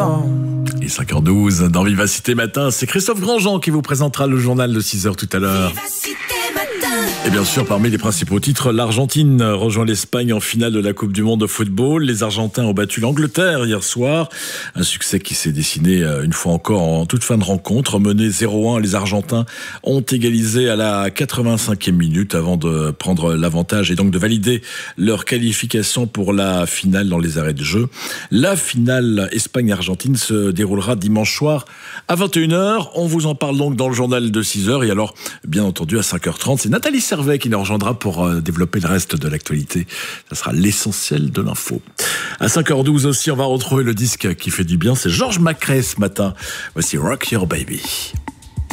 enfants. Et 5h12 dans Vivacité Matin, c'est Christophe Grandjean qui vous présentera le journal de 6h tout à l'heure. Et bien sûr, parmi les principaux titres, l'Argentine rejoint l'Espagne en finale de la Coupe du Monde de football. Les Argentins ont battu l'Angleterre hier soir. Un succès qui s'est dessiné une fois encore en toute fin de rencontre. Menés 0-1, les Argentins ont égalisé à la 85e minute avant de prendre l'avantage et donc de valider leur qualification pour la finale dans les arrêts de jeu. La finale Espagne-Argentine se déroulera dimanche soir à 21h. On vous en parle donc dans le journal de 6h. Et alors, bien entendu, à 5h30, c'est Nathalie Servet qui nous rejoindra pour développer le reste de l'actualité. Ça sera l'essentiel de l'info. À 5h12 aussi, on va retrouver le disque qui fait du bien. C'est Georges Macrae ce matin. Voici Rock Your Baby.